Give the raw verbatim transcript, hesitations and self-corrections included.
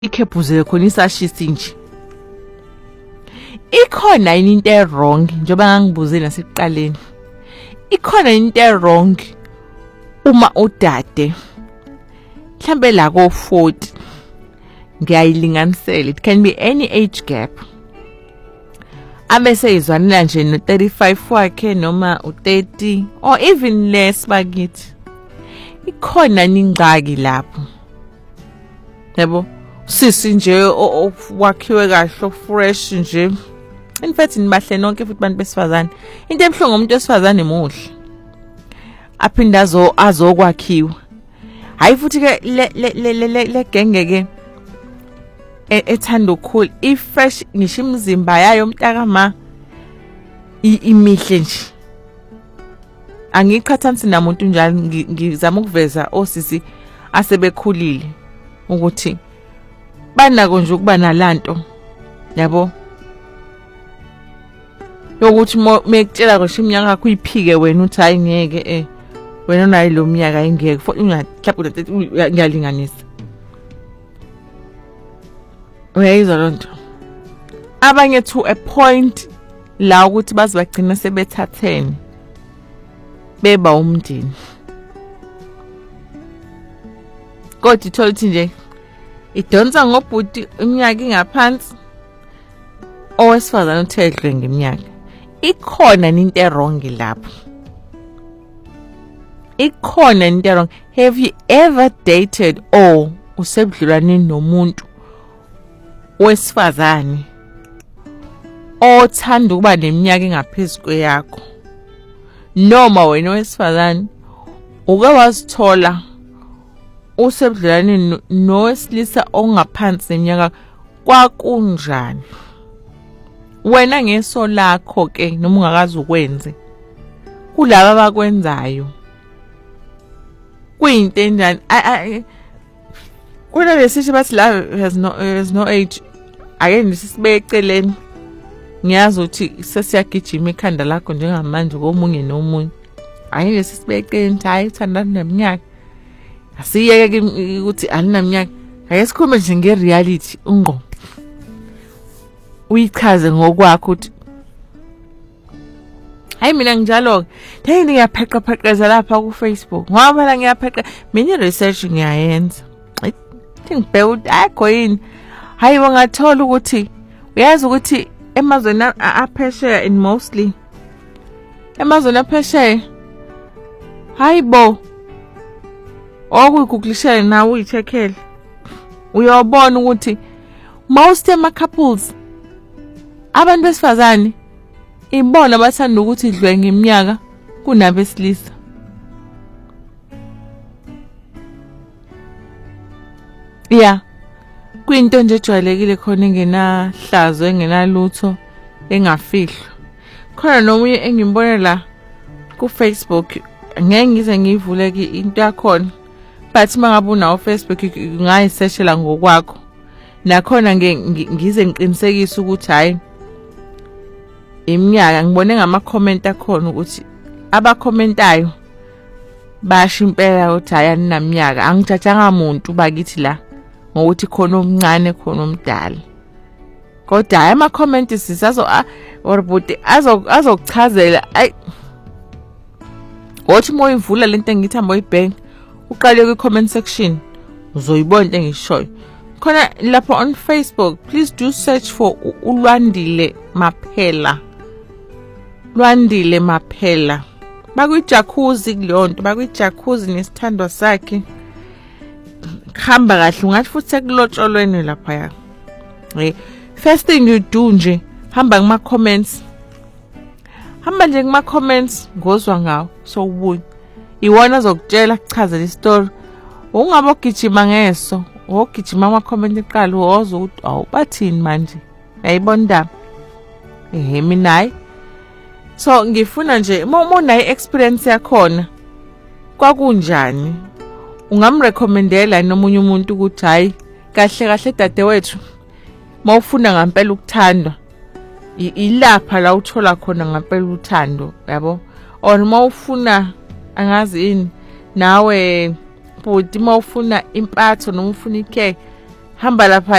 ikhephuze khona isashisi nje. Ikhona yini into e-wrong njengoba ngangibuze nasekuqaleni. Ikhona into e-wrong uma udade mhlambe la ko forty ngiyayilinganisela, it can be any age gap. Abese izwanela nje no thirty-five wakhe noma u thirty or even less bakithi. Ikhona ningxaki lapho. Yebo, sisi nje wakhiwe kahle fresh nje. In fact nibahle nonke futhi bantu besifazane. Into emhlungu umuntu wesifazane emuhle. Aphinda azo azokwakhiwa. Hayi futhi ke le le le le genge ke ethanda ukukhula ifresh ngisho imizimba yayo mntakama imihle nje. Angiqhathanisi namuntu njalo ngizama ukuveza osisi asebekhulile ukuthi banako nje ukuba nalanto yabo yokuthi mekutshela ngisho iminyaka yakho iphike wena uthi hayi ngeke eh wena unayo lo minyaka ingeke futhi ungahlapha ngiyalinganisa. Uyayizwa lonto. Abanye to a point la ukuthi bazibagcina sebethathene beba umndeni. Kodwa ithola ukuthi nje idonsa ngobhuti iminyaka ingaphansi owesifazane uthedle ngeminyaka. Ikhona into e-wrong lapho. Ikhona into e-wrong. Have you ever dated or usebudlelwaneni nomuntu wesifazane othanda ukuba neminyaka engaphezulu kweyakho? Noma wena wesifazane uke wazithola usebudlelwaneni nowesilisa ongaphansi neminyaka kwakunjani? Wena ngeso lakho ke noma ungakazi ukwenze kulabo abakwenzayo kuyinto enjani? Kuna lesithi bathi la has no has no age. Ake nisibececeleni ngiyazi ukuthi sesiyagijima ikhanda lakho njengamanje komunye nomunye. Ake lesibececeleni hayi uthandana neminyaka asiyeke ukuthi alinaminyaka. Ake sikhulume nje ngereality unqo uyichaze ngokwakho ukuthi hayi mina njalo hey ngiyapheqa pheqeza lapha ku Facebook ngoba la ngiyapheqa mina research ngiyayenza ngibheka akho yini. Hayi wangathola ukuthi uyazi ukuthi emazweni aphesheya in mostly emazweni aphesheya hayibo okuyiguglishela nawe uyicheckele uyobona ukuthi most ema couples abantu besifazane ibona bathanda ukuthi idlwe ngeminyaka kunabesilisa. Yeah, kuyinto nje ejwayelekile khona engenahlazo engenalutho engafihlwa. Khona nomunye engimbone la ku Facebook ngeke ngize ngivule ke into yakhona but mangabe unawo Facebook ngayiseshela ngokwakho nakhona ngize ngiqinisekisa ukuthi hayi iminyaka ngibone ngama comment akhona ukuthi abakhomentayo basho impela ukuthi hayi aninaminyaka angijajanga umuntu bakithi la ngokuthi khona omncane khona omdala. Kodwa hayi ama comment sisazo orbuti azo azokuchazela ay wathi moyivula lento engithamba uyibheka uqale ku comment section uzoyibona into engishoyo khona lapha on Facebook. Please do search for uLwandile Maphela. Lwandile Maphela bakujacuzzi kulonto bakujacuzzi nesithandwa sakhe khamba kahle ungathi futhi sekulotsholweni lapha ya. Eh first thing you do nje hamba kuma comments hamba nje kuma comments ngozwa ngawo so ubuye iwona zokutshela kuchazela istory ungabo gijima ngeso ogijima ama comment eqala wozo ukuthi awu bathini manje yayibona indaba eh mina hayi. So ngifuna nje uma nayi experience yakhona kwakunjani ungamrecommendela nomunye umuntu ukuthi hayi kahle kahle dadewethu mawufuna ngempela ukuthandwa ilapha la uthola khona ngempela uthando yabo or mawufuna angazi ini nawe futhi mawufuna impatho noma ufuna ike hamba lapha